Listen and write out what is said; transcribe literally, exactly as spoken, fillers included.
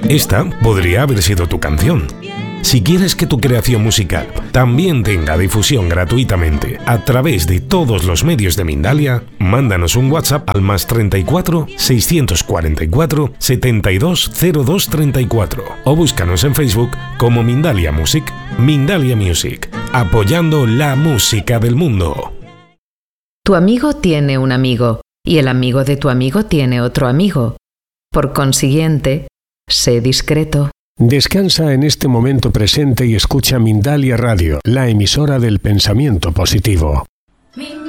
Esta podría haber sido tu canción. Si quieres que tu creación musical también tenga difusión gratuitamente a través de todos los medios de Mindalia, mándanos un WhatsApp al más treinta y cuatro, seiscientos cuarenta y cuatro, setenta y dos, cero dos treinta y cuatro o búscanos en Facebook como Mindalia Music. Mindalia Music, apoyando la música del mundo. Tu amigo tiene un amigo y el amigo de tu amigo tiene otro amigo. Por consiguiente, sé discreto. Descansa en este momento presente y escucha Mindalia Radio, la emisora del pensamiento positivo.